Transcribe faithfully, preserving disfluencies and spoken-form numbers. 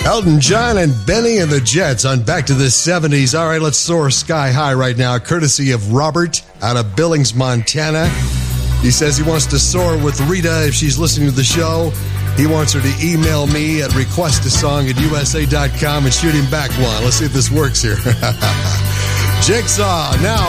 Elton John and Benny and the Jets on Back to the seventies. All right, let's soar sky high right now, courtesy of Robert out of Billings, Montana. He says he wants to soar with Rita if she's listening to the show. He wants her to email me at request a song at u s a dot com and shoot him back one. Let's see if this works here. Jigsaw now.